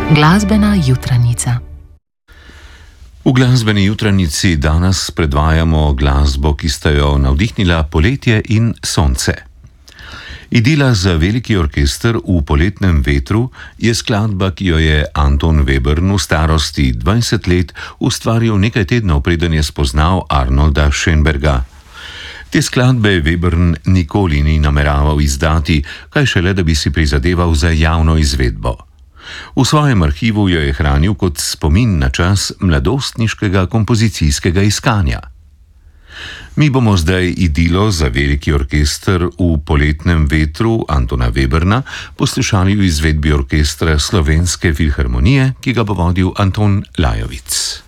Glasbena jutrajnica. V glasbeni jutrajnici danes predvajamo glasbo, ki sta jo navdihnila poletje in sonce. Idila za veliki orkester v poletnem vetru je skladba, ki jo je Anton Webern v starosti 20 let ustvaril nekaj tednov, preden je spoznal Arnolda Schoenberga. Te skladbe Webern nikoli ni nameraval izdati, kaj šele, da bi si prizadeval za javno izvedbo. V svojem arhivu jo je hranil kot spomin na čas mladostniškega kompozicijskega iskanja. Mi bomo zdaj idilo za veliki orkester v poletnem vetru Antona Weberna poslušali v izvedbi orkestra Slovenske filharmonije, ki ga bo vodil Anton Lajovic.